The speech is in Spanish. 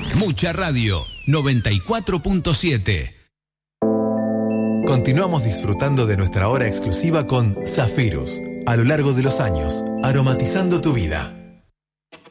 Mucha Radio 94.7. Continuamos disfrutando de nuestra hora exclusiva con Zafirus, a lo largo de los años, aromatizando tu vida.